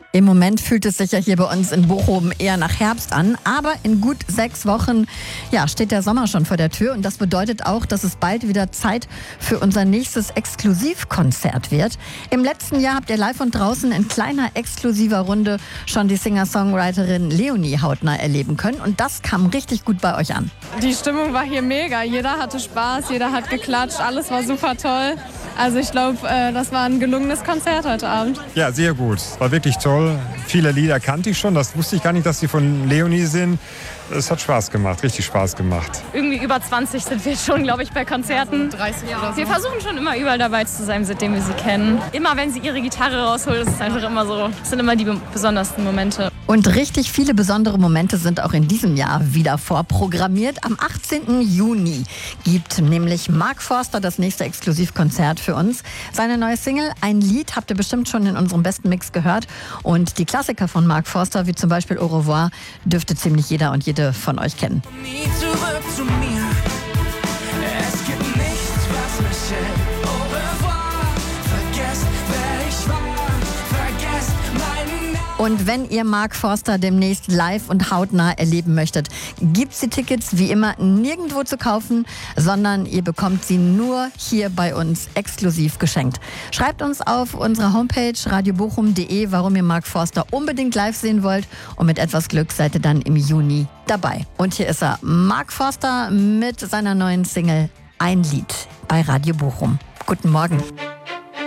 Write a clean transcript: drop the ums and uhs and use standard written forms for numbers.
Im Moment fühlt es sich ja hier bei uns in Bochum eher nach Herbst an, aber in gut 6 Wochen steht der Sommer schon vor der Tür und das bedeutet auch, dass es bald wieder Zeit für unser nächstes Exklusivkonzert wird. Im letzten Jahr habt ihr live und draußen in kleiner exklusiver Runde schon die Singer-Songwriterin Leonie hautnah erleben können und das kam richtig gut bei euch an. Die Stimmung war hier mega, jeder hatte Spaß, jeder hat geklatscht, alles war super toll. Also ich glaube, das war ein gelungenes Konzert heute Abend. Ja, sehr gut. War wirklich toll. Viele Lieder kannte ich schon. Das wusste ich gar nicht, dass sie von Leonie sind. Es hat Spaß gemacht, richtig Spaß gemacht. Irgendwie über 20 sind wir schon, glaube ich, bei Konzerten. 30 oder so. Wir versuchen schon immer überall dabei zu sein, seitdem wir sie kennen. Immer wenn sie ihre Gitarre rausholt, ist es einfach immer so. Das sind immer die besondersten Momente. Und richtig viele besondere Momente sind auch in diesem Jahr wieder vorprogrammiert. Am 18. Juni gibt nämlich Mark Forster das nächste Exklusivkonzert für uns. Seine neue Single, ein Lied, habt ihr bestimmt schon in unserem besten Mix gehört. Und die Klassiker von Mark Forster, wie zum Beispiel Au revoir, dürfte ziemlich jeder und jede von euch kennen. Nie zurück zu mir. Es gibt nichts, was mich hält. Au revoir. Vergesst, wer ich war. Vergesst meinen Namen. Und wenn ihr Mark Forster demnächst live und hautnah erleben möchtet, gibt's die Tickets wie immer nirgendwo zu kaufen, sondern ihr bekommt sie nur hier bei uns exklusiv geschenkt. Schreibt uns auf unserer Homepage radiobochum.de, warum ihr Mark Forster unbedingt live sehen wollt und mit etwas Glück seid ihr dann im Juni dabei. Und hier ist er, Mark Forster mit seiner neuen Single Ein Lied bei Radio Bochum. Guten Morgen.